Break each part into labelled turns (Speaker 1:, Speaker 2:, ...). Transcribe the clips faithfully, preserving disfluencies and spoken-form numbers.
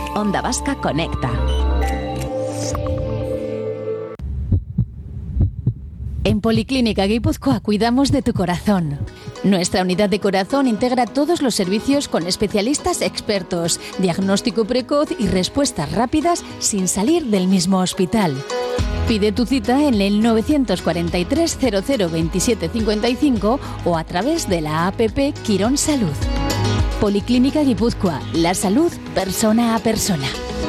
Speaker 1: Onda Vasca Conecta. En Policlínica Guipúzcoa cuidamos de tu corazón. Nuestra unidad de corazón integra todos los servicios con especialistas expertos, diagnóstico precoz y respuestas rápidas sin salir del mismo hospital. Pide tu cita en el novecientos cuarenta y tres cero cero veintisiete cincuenta y cinco o a través de la app Quirón Salud. Policlínica Guipúzcoa, la salud persona a persona.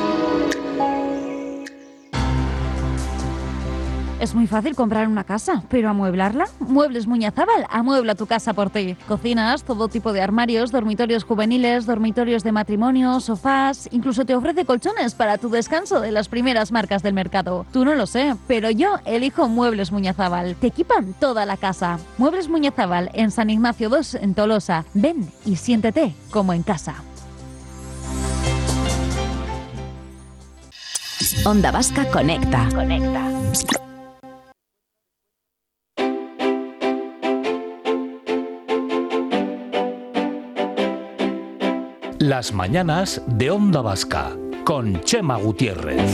Speaker 2: Es muy fácil comprar una casa, pero ¿amueblarla? Muebles Muñazábal amuebla tu casa por ti. Cocinas, todo tipo de armarios, dormitorios juveniles, dormitorios de matrimonio, sofás, incluso te ofrece colchones para tu descanso de las primeras marcas del mercado. Tú no lo sé, pero yo elijo Muebles Muñazábal. Te equipan toda la casa. Muebles Muñazábal en San Ignacio dos en Tolosa. Ven y siéntete como en casa.
Speaker 1: Onda Vasca Conecta.
Speaker 2: Conecta.
Speaker 3: Las mañanas de Onda Vasca, con Chema Gutiérrez.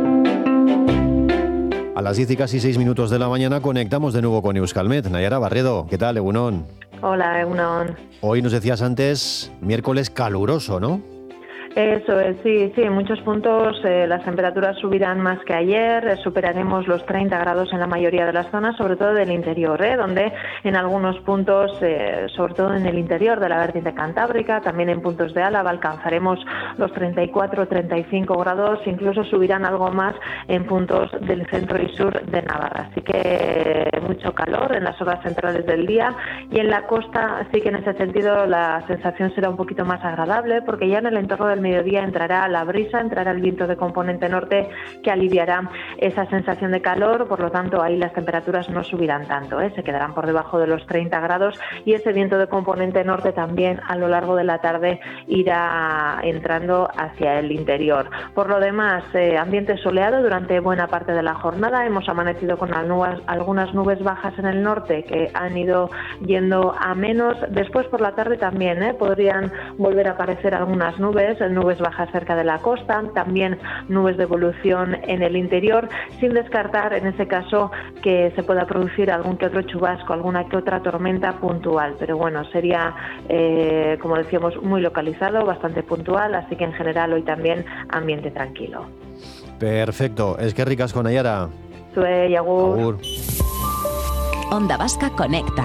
Speaker 4: A las diez y casi seis minutos de la mañana conectamos de nuevo con Euskalmet. Nayara Barredo, ¿qué tal, Egunon?
Speaker 5: Hola, Egunon.
Speaker 4: Hoy nos decías antes, miércoles caluroso, ¿no?
Speaker 5: Eso es, sí, sí, en muchos puntos eh, las temperaturas subirán más que ayer, eh, superaremos los treinta grados en la mayoría de las zonas, sobre todo del interior, eh, donde en algunos puntos, eh, sobre todo en el interior de la vertiente cantábrica, también en puntos de Álava, alcanzaremos los treinta y cuatro, treinta y cinco grados, incluso subirán algo más en puntos del centro y sur de Navarra. Así que eh, mucho calor en las horas centrales del día, y en la costa sí que en ese sentido la sensación será un poquito más agradable, porque ya en el entorno del mediodía entrará la brisa, entrará el viento de componente norte que aliviará esa sensación de calor, por lo tanto ahí las temperaturas no subirán tanto, ¿eh? Se quedarán por debajo de los treinta grados, y ese viento de componente norte también a lo largo de la tarde irá entrando hacia el interior. Por lo demás, eh, ambiente soleado durante buena parte de la jornada. Hemos amanecido con nubes, algunas nubes bajas en el norte que han ido yendo a menos. Después por la tarde también ¿eh? podrían volver a aparecer algunas nubes, nubes bajas cerca de la costa, también nubes de evolución en el interior, sin descartar en ese caso que se pueda producir algún que otro chubasco, alguna que otra tormenta puntual, pero bueno, sería eh, como decíamos muy localizado, bastante puntual, así que en general hoy también ambiente tranquilo.
Speaker 4: Perfecto, es que ricas con Nayara.
Speaker 5: Sue, agur.
Speaker 4: Agur.
Speaker 1: Onda Vasca Conecta.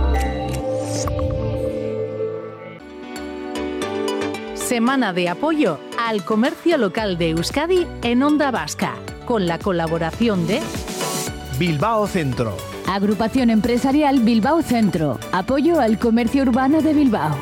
Speaker 6: Semana de apoyo al comercio local de Euskadi en Onda Vasca, con la colaboración de
Speaker 7: Bilbao Centro,
Speaker 8: Agrupación Empresarial Bilbao Centro, apoyo al comercio urbano de Bilbao.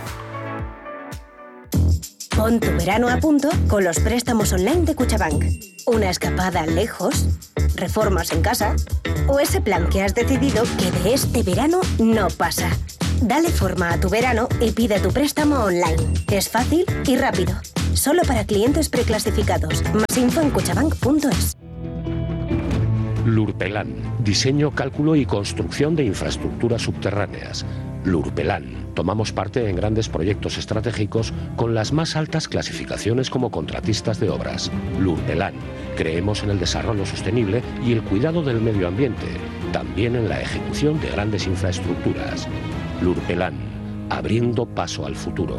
Speaker 9: Pon tu verano a punto con los préstamos online de Kutxabank. Una escapada lejos, reformas en casa o ese plan que has decidido que de este verano no pasa. Dale forma a tu verano y pide tu préstamo online. Es fácil y rápido. Solo para clientes preclasificados. Más info en kutxabank punto es.
Speaker 10: Lurpelán. Diseño, cálculo y construcción de infraestructuras subterráneas. Lurpelán. Tomamos parte en grandes proyectos estratégicos con las más altas clasificaciones como contratistas de obras. Lurpelán. Creemos en el desarrollo sostenible y el cuidado del medio ambiente. También en la ejecución de grandes infraestructuras. Lurpelán, abriendo paso al futuro.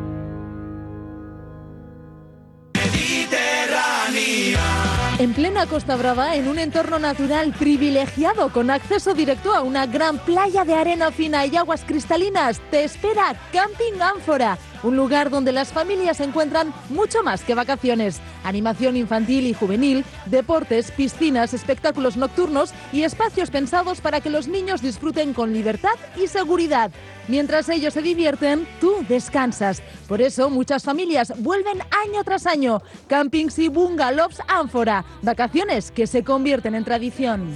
Speaker 11: En plena Costa Brava, en un entorno natural privilegiado con acceso directo a una gran playa de arena fina y aguas cristalinas, te espera Camping Ánfora, un lugar donde las familias encuentran mucho más que vacaciones. Animación infantil y juvenil, deportes, piscinas, espectáculos nocturnos y espacios pensados para que los niños disfruten con libertad y seguridad. Mientras ellos se divierten, tú descansas. Por eso muchas familias vuelven año tras año. Campings y bungalows Ánfora, vacaciones que se convierten en tradición.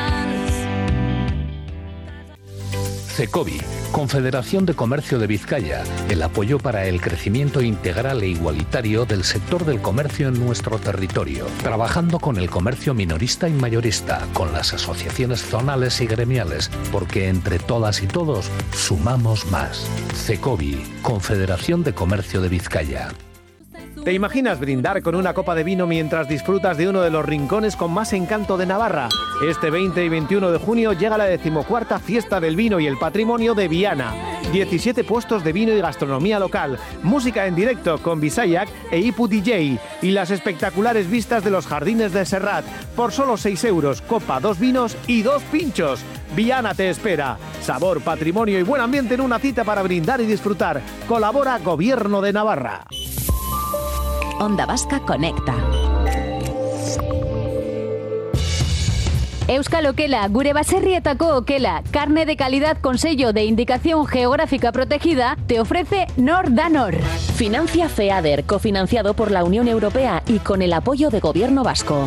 Speaker 3: CECOBI, Confederación de Comercio de Vizcaya, el apoyo para el crecimiento integral e igualitario del sector del comercio en nuestro territorio, trabajando con el comercio minorista y mayorista, con las asociaciones zonales y gremiales, porque entre todas y todos sumamos más. CECOBI, Confederación de Comercio de Vizcaya.
Speaker 7: ¿Te imaginas brindar con una copa de vino mientras disfrutas de uno de los rincones con más encanto de Navarra? Este veinte y veintiuno de junio llega la decimocuarta Fiesta del Vino y el Patrimonio de Viana. diecisiete puestos de vino y gastronomía local, música en directo con Bisayak e Ipu D J y las espectaculares vistas de los jardines de Serrat. Por solo seis euros, copa, dos vinos y dos pinchos. Viana te espera. Sabor, patrimonio y buen ambiente en una cita para brindar y disfrutar. Colabora Gobierno de Navarra.
Speaker 12: Onda Vasca Conecta.
Speaker 8: Euskal Okela, gure baserrietako okela, carne de calidad con sello de indicación geográfica protegida, te ofrece Nor da Nor.
Speaker 12: Financia FEADER, cofinanciado por la Unión Europea y con el apoyo de Gobierno Vasco.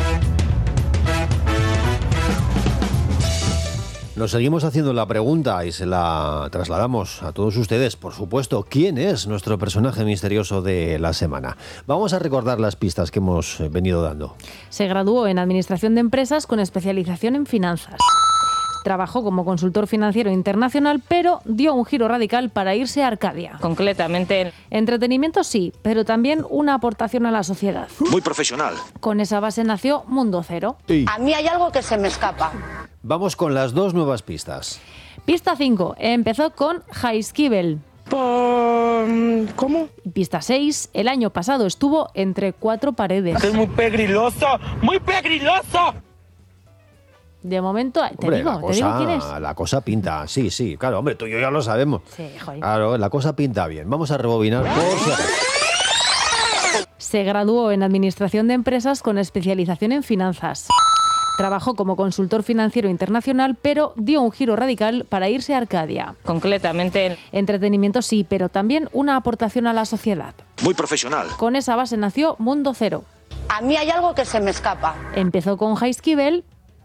Speaker 4: Nos seguimos haciendo la pregunta y se la trasladamos a todos ustedes, por supuesto. ¿Quién es nuestro personaje misterioso de la semana? Vamos a recordar las pistas que hemos venido dando.
Speaker 13: Se graduó en Administración de Empresas con especialización en finanzas. Trabajó como consultor financiero internacional, pero dio un giro radical para irse a Arcadia.
Speaker 14: Concretamente,
Speaker 13: entretenimiento sí, pero también una aportación a la sociedad.
Speaker 15: Muy profesional.
Speaker 13: Con esa base nació Mundo Cero.
Speaker 4: Sí.
Speaker 16: A mí hay algo que se me escapa.
Speaker 4: Vamos con las dos nuevas pistas.
Speaker 13: Pista cinco. Empezó con Jaizkibel.
Speaker 16: ¿Cómo?
Speaker 13: Pista seis. El año pasado estuvo entre cuatro paredes.
Speaker 16: Es muy pegriloso, muy pegriloso.
Speaker 13: De momento, te,
Speaker 4: hombre,
Speaker 13: digo,
Speaker 4: la
Speaker 13: te
Speaker 4: cosa,
Speaker 13: digo quién es.
Speaker 4: La cosa pinta, sí, sí, claro, hombre, tú y yo ya lo sabemos.
Speaker 13: Sí, joder.
Speaker 4: Claro, la cosa pinta bien. Vamos a rebobinar por si acaso.
Speaker 13: Se graduó en Administración de Empresas con especialización en finanzas. Trabajó como consultor financiero internacional, pero dio un giro radical para irse a Arcadia.
Speaker 14: Concretamente,
Speaker 13: entretenimiento sí, pero también una aportación a la sociedad.
Speaker 15: Muy profesional.
Speaker 13: Con esa base nació Mundo Cero.
Speaker 16: A mí hay algo que se me escapa.
Speaker 13: Empezó con Jaizkibel.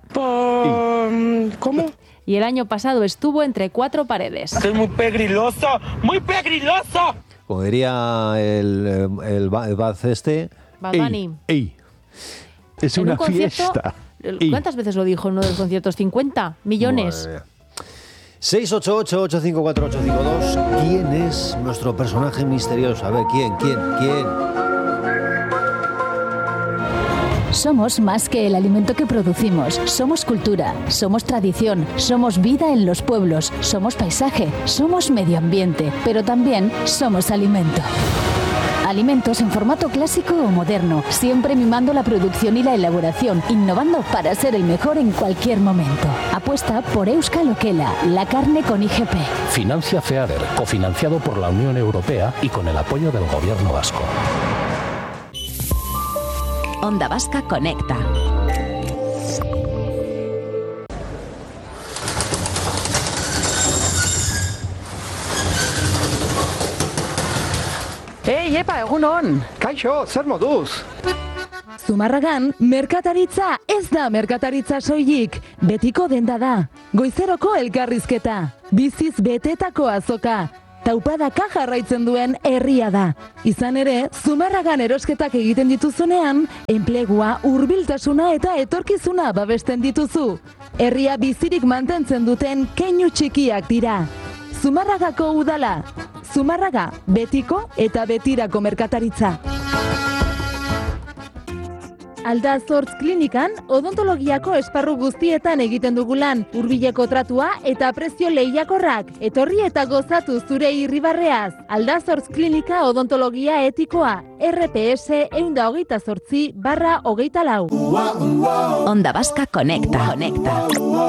Speaker 16: ¿Cómo?
Speaker 13: Y el año pasado estuvo entre cuatro paredes.
Speaker 16: Es muy pegriloso, muy pegriloso.
Speaker 4: Como diría el, el, el Bad este.
Speaker 13: Bad Bunny.
Speaker 7: Ey, ey. Es
Speaker 13: en
Speaker 7: una
Speaker 13: un concierto,
Speaker 7: fiesta.
Speaker 13: ¿Cuántas veces lo dijo en uno de los conciertos? ¿cincuenta millones?
Speaker 4: seis ocho ocho, ocho cinco cuatro, ocho cinco dos. ¿Quién es nuestro personaje misterioso? A ver, ¿quién? ¿Quién? ¿Quién?
Speaker 8: Somos más que el alimento que producimos. Somos cultura, somos tradición, somos vida en los pueblos, somos paisaje, somos medio ambiente, pero también somos alimento. Alimentos en formato clásico o moderno, siempre mimando la producción y la elaboración, innovando para ser el mejor en cualquier momento. Apuesta por Euskal Okela, la carne con I G P.
Speaker 3: Financia FEADER, cofinanciado por la Unión Europea y con el apoyo del Gobierno Vasco.
Speaker 12: Onda Vasca Conecta.
Speaker 16: Ei, epa, egunon!
Speaker 7: Kaixo, zer moduz?
Speaker 11: Zumarragan, merkataritza ez da merkataritza soilik, betiko denda da. Goizeroko elkarrizketa, biziz betetako azoka, taupadaka jarraitzen duen herria da. Izan ere, Zumarragan erosketak egiten dituzunean, enplegua, hurbiltasuna eta etorkizuna babesten dituzu. Herria bizirik mantentzen duten keinu txikiak dira. Zumarragako udala. Zumarraga, betiko eta betirako merkataritza. Aldazortz klinikan, odontologiako esparru guztietan egiten dugu lan, hurbileko tratua eta prezio lehiakorrak. Etorri eta gozatu zure irribarreaz. Aldazortz klinika odontologia etikoa, R P S ehun hogeita zortzi barra hogeita lau.
Speaker 12: Onda Vasca Conecta. Conecta.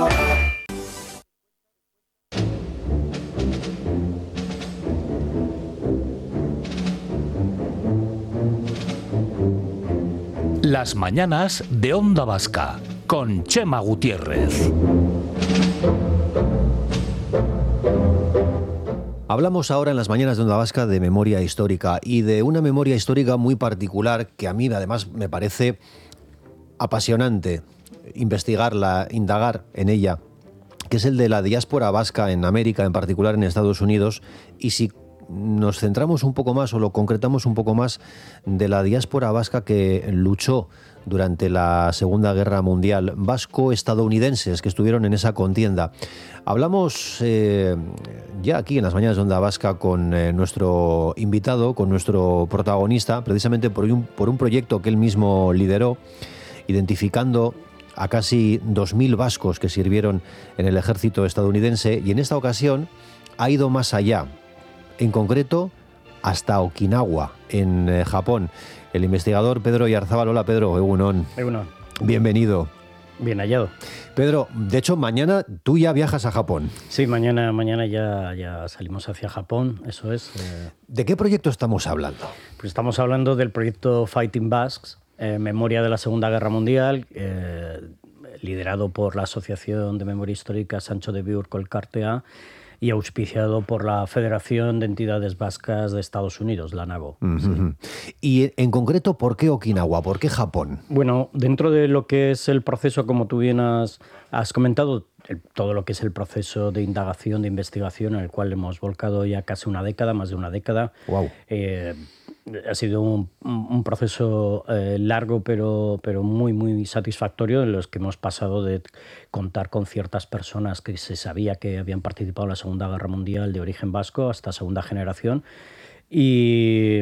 Speaker 3: Las mañanas de Onda Vasca, con Chema Gutiérrez.
Speaker 4: Hablamos ahora en las mañanas de Onda Vasca de memoria histórica y de una memoria histórica muy particular que a mí además me parece apasionante investigarla, indagar en ella, que es el de la diáspora vasca en América, en particular en Estados Unidos, y si nos centramos un poco más o lo concretamos un poco más de la diáspora vasca que luchó durante la Segunda Guerra Mundial, vasco-estadounidenses que estuvieron en esa contienda. Hablamos eh, ya aquí en las mañanas de Onda Vasca con eh, nuestro invitado, con nuestro protagonista, precisamente por un, por un proyecto que él mismo lideró, identificando a casi dos mil vascos que sirvieron en el ejército estadounidense, y en esta ocasión ha ido más allá, en concreto hasta Okinawa, en eh, Japón. El investigador Pedro Oyarzábal. Hola Pedro, egunon.
Speaker 14: Egunon.
Speaker 4: Bienvenido.
Speaker 14: Bien hallado.
Speaker 4: Pedro, de hecho mañana tú ya viajas a Japón.
Speaker 14: Sí, mañana, mañana ya, ya salimos hacia Japón, eso es. Eh...
Speaker 4: ¿De qué proyecto estamos hablando?
Speaker 14: Pues estamos hablando del proyecto Fighting Basques, eh, Memoria de la Segunda Guerra Mundial, eh, liderado por la Asociación de Memoria Histórica Sancho de Biurco Elkartea y auspiciado por la Federación de Entidades Vascas de Estados Unidos, la NAGO.
Speaker 4: Uh-huh. Sí. Y en concreto, ¿por qué Okinawa? ¿Por qué Japón?
Speaker 14: Bueno, dentro de lo que es el proceso, como tú bien has, has comentado, el, todo lo que es el proceso de indagación, de investigación, en el cual hemos volcado ya casi una década, más de una década.
Speaker 4: Wow.
Speaker 14: Eh, ha sido un, un proceso eh, largo, pero, pero muy, muy satisfactorio, en los que hemos pasado de contar con ciertas personas que se sabía que habían participado en la Segunda Guerra Mundial de origen vasco hasta segunda generación. Y,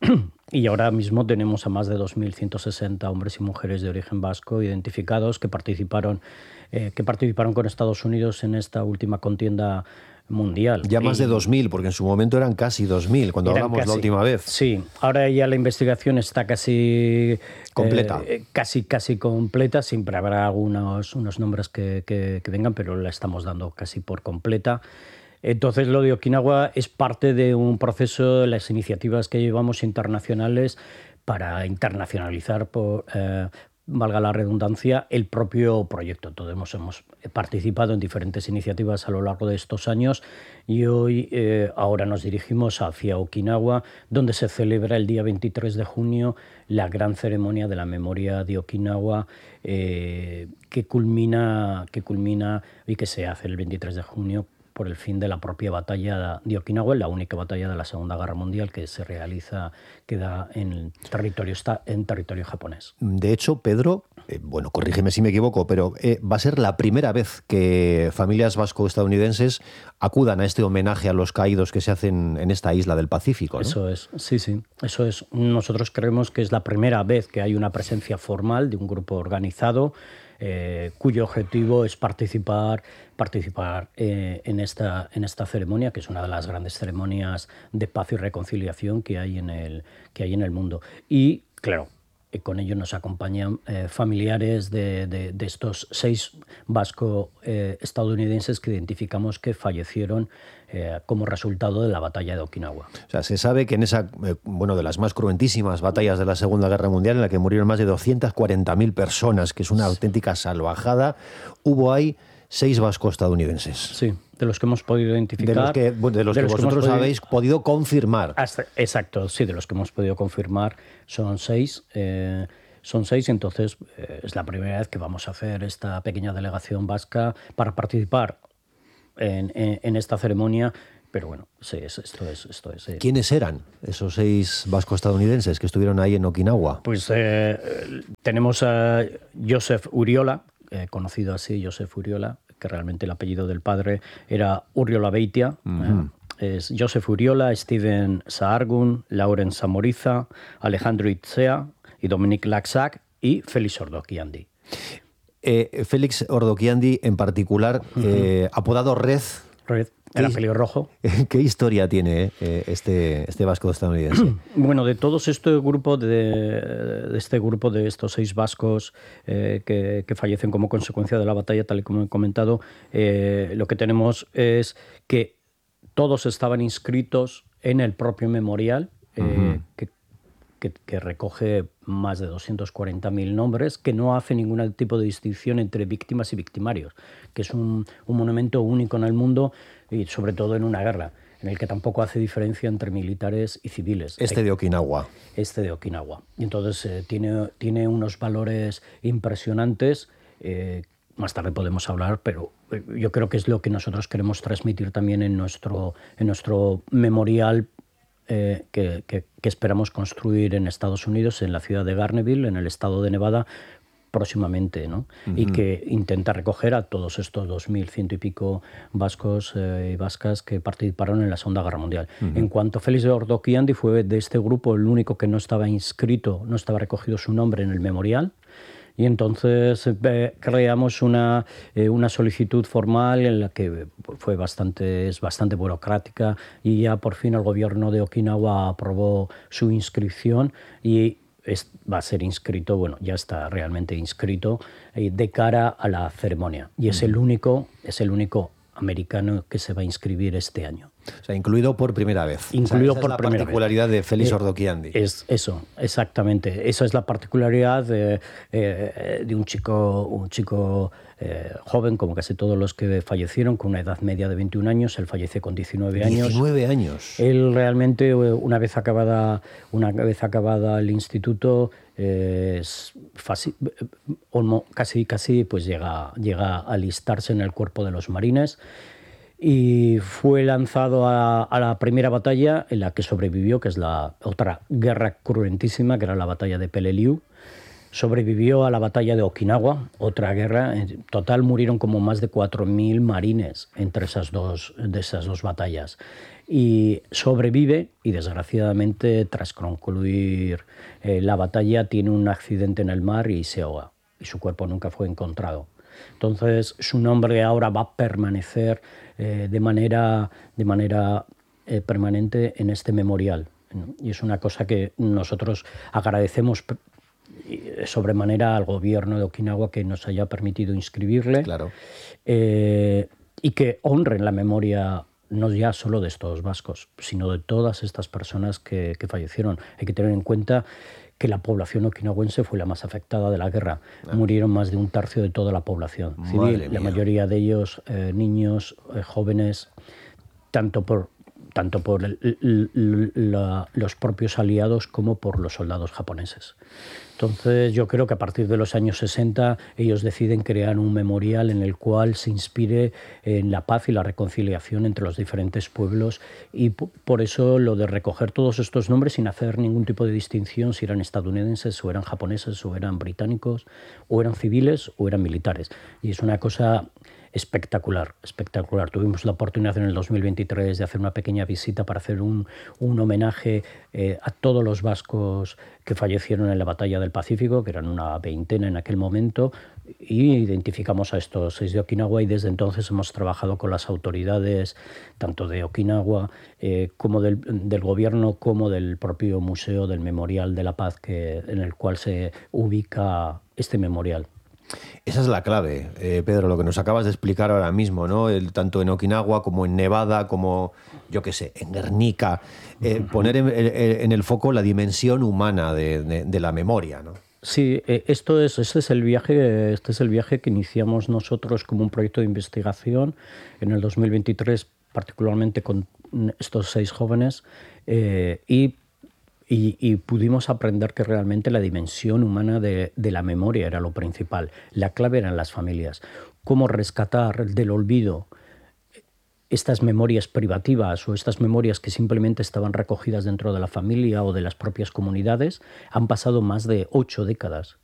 Speaker 14: y ahora mismo tenemos a más de dos mil ciento sesenta hombres y mujeres de origen vasco identificados que participaron, eh, que participaron con Estados Unidos en esta última contienda mundial.
Speaker 4: Ya más de dos mil, porque en su momento eran casi dos mil, cuando hablamos casi, la última vez.
Speaker 14: Sí, ahora ya la investigación está casi...
Speaker 4: Completa.
Speaker 14: Eh, casi, casi completa, siempre habrá algunos unos nombres que, que, que vengan, pero la estamos dando casi por completa. Entonces, lo de Okinawa es parte de un proceso de las iniciativas que llevamos internacionales para internacionalizar, por, eh, valga la redundancia, el propio proyecto. Todos hemos, hemos participado en diferentes iniciativas a lo largo de estos años y hoy, eh, ahora nos dirigimos hacia Okinawa, donde se celebra el día veintitrés de junio la gran ceremonia de la memoria de Okinawa, eh, que culmina, que culmina y que se hace el veintitrés de junio por el fin de la propia batalla de Okinawa, la única batalla de la Segunda Guerra Mundial que se realiza, queda en territorio, está en territorio japonés.
Speaker 4: De hecho, Pedro, eh, bueno, corrígeme si me equivoco, pero eh, va a ser la primera vez que familias vasco-estadounidenses acudan a este homenaje a los caídos que se hacen en esta isla del Pacífico, ¿no?
Speaker 14: Eso es, sí, sí, eso es. Nosotros creemos que es la primera vez que hay una presencia formal de un grupo organizado, Eh, cuyo objetivo es participar, participar eh, en, esta, en esta ceremonia, que es una de las grandes ceremonias de paz y reconciliación que hay en el, que hay en el mundo. Y, claro, eh, con ello nos acompañan eh, familiares de, de, de estos seis vasco-estadounidenses eh, que identificamos que fallecieron Eh, como resultado de la batalla de Okinawa.
Speaker 4: O sea, se sabe que en esa, eh, bueno, de las más cruentísimas batallas de la Segunda Guerra Mundial, en la que murieron más de doscientas cuarenta mil personas, que es una auténtica salvajada, hubo ahí seis vasco-estadounidenses.
Speaker 14: Sí, de los que hemos podido identificar.
Speaker 4: De los que, de los de que los vosotros que podido, habéis podido confirmar.
Speaker 14: Hasta, exacto, sí, de los que hemos podido confirmar son seis. Eh, Son seis, entonces eh, es la primera vez que vamos a hacer esta pequeña delegación vasca para participar En, en, en esta ceremonia, pero bueno, sí, esto es... Esto es sí.
Speaker 4: ¿Quiénes eran esos seis vasco-estadounidenses que estuvieron ahí en Okinawa?
Speaker 14: Pues eh, tenemos a Joseph Uriola, eh, conocido así, Joseph Uriola, que realmente el apellido del padre era Uriola Beitia. Uh-huh. eh, es Joseph Uriola, Steven Saargun, Lauren Samoriza, Alejandro Itzea y Dominic Laxac y Félix Ordoquiandi.
Speaker 4: Eh, Félix Ordoquiandi, en particular, uh-huh. eh, apodado Red.
Speaker 14: Red, era pelirrojo.
Speaker 4: ¿Qué historia tiene eh, este, este vasco estadounidense?
Speaker 14: Bueno, de todos este grupo, de, de este grupo de estos seis vascos eh, que, que fallecen como consecuencia de la batalla, tal y como he comentado, eh, lo que tenemos es que todos estaban inscritos en el propio memorial, eh, uh-huh. que Que, que recoge más de doscientos cuarenta mil nombres, que no hace ningún tipo de distinción entre víctimas y victimarios, que es un, un monumento único en el mundo y sobre todo en una guerra, en el que tampoco hace diferencia entre militares y civiles.
Speaker 4: Este de Okinawa.
Speaker 14: Este de Okinawa. Y entonces eh, tiene, tiene unos valores impresionantes, eh, más tarde podemos hablar, pero yo creo que es lo que nosotros queremos transmitir también en nuestro, en nuestro memorial eh, que, que, que esperamos construir en Estados Unidos, en la ciudad de Garnetville, en el estado de Nevada, próximamente, ¿no? Uh-huh. Y que intenta recoger a todos estos dos mil ciento y pico vascos eh, y vascas que participaron en la Segunda Guerra Mundial. Uh-huh. En cuanto a Félix Ordoquiandi, fue de este grupo el único que no estaba inscrito, no estaba recogido su nombre en el memorial. Y entonces eh, creamos una, eh, una solicitud formal en la que fue bastante, es bastante burocrática, y ya por fin el gobierno de Okinawa aprobó su inscripción y es, va a ser inscrito, bueno, ya está realmente inscrito eh, de cara a la ceremonia. Y es el único, es el único americano que se va a inscribir este año.
Speaker 4: O sea, incluido por primera vez.
Speaker 14: Incluido
Speaker 4: o sea, esa
Speaker 14: por
Speaker 4: es la
Speaker 14: primera
Speaker 4: particularidad
Speaker 14: vez.
Speaker 4: de Félix
Speaker 14: eh,
Speaker 4: Ordoquiandi.
Speaker 14: Es eso, exactamente. Esa es la particularidad de, eh, de un chico, un chico eh, joven, como casi todos los que fallecieron, con una edad media de veintiún años. Él falleció con diecinueve años.
Speaker 4: diecinueve años.
Speaker 14: Él realmente, una vez acabada, una vez acabada el instituto, eh, es fácil, casi, casi pues llega, llega a alistarse en el cuerpo de los marines. Y fue lanzado a, a la primera batalla en la que sobrevivió, que es la otra guerra cruentísima, que era la batalla de Peleliu. Sobrevivió a la batalla de Okinawa, otra guerra. En total murieron como más de cuatro mil marines entre esas dos, de esas dos batallas. Y sobrevive y, desgraciadamente, tras concluir eh, la batalla, tiene un accidente en el mar y se ahoga. Y su cuerpo nunca fue encontrado. Entonces, su nombre ahora va a permanecer eh, de manera, de manera eh, permanente en este memorial. Y es una cosa que nosotros agradecemos sobremanera al gobierno de Okinawa que nos haya permitido inscribirle.
Speaker 4: Claro.
Speaker 14: Eh, y que honren la memoria no ya solo de estos vascos, sino de todas estas personas que, que fallecieron. Hay que tener en cuenta que la población okinawense fue la más afectada de la guerra. Ah. Murieron más de un tercio de toda la población civil, la mayoría de ellos eh, niños, eh, jóvenes, tanto por, tanto por el, el, la, los propios aliados como por los soldados japoneses. Entonces yo creo que a partir de los años sesenta ellos deciden crear un memorial en el cual se inspire en la paz y la reconciliación entre los diferentes pueblos, y por eso lo de recoger todos estos nombres sin hacer ningún tipo de distinción si eran estadounidenses o eran japoneses o eran británicos o eran civiles o eran militares. Y es una cosa espectacular, espectacular. Tuvimos la oportunidad en el dos mil veintitrés de hacer una pequeña visita para hacer un, un homenaje eh, a todos los vascos que fallecieron en la batalla del Pacífico, que eran una veintena en aquel momento, y identificamos a estos seis de Okinawa, y desde entonces hemos trabajado con las autoridades tanto de Okinawa eh, como del, del gobierno, como del propio Museo del Memorial de la Paz, que, en el cual se ubica este memorial.
Speaker 4: Esa es la clave, eh, Pedro, lo que nos acabas de explicar ahora mismo, ¿no? El, tanto en Okinawa como en Nevada, como, yo qué sé, en Guernica, eh, uh-huh. poner en, en el foco la dimensión humana de, de, de la memoria, ¿no?
Speaker 14: Sí, eh, esto es, este es el viaje, este es el viaje que iniciamos nosotros como un proyecto de investigación en el dos mil veintitrés, particularmente con estos seis jóvenes, eh, y Y, y pudimos aprender que realmente la dimensión humana de, de la memoria era lo principal. La clave eran las familias. Cómo rescatar del olvido estas memorias privativas o estas memorias que simplemente estaban recogidas dentro de la familia o de las propias comunidades. Han pasado más de ocho décadas